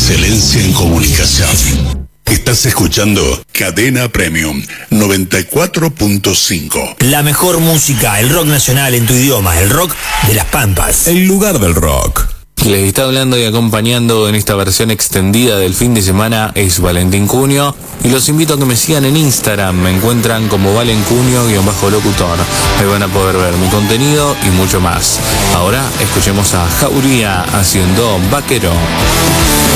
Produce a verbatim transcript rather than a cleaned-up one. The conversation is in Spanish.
excelencia en comunicación. Estás escuchando Cadena Premium noventa y cuatro punto cinco. La mejor música, el rock nacional en tu idioma, el rock de las Pampas. El lugar del rock. Les está hablando y acompañando en esta versión extendida del fin de semana es Valentín Cunio, y los invito a que me sigan en Instagram. Me encuentran como Valen Cunio-locutor. Ahí van a poder ver mi contenido y mucho más. Ahora escuchemos a Jauría haciendo Vaquero.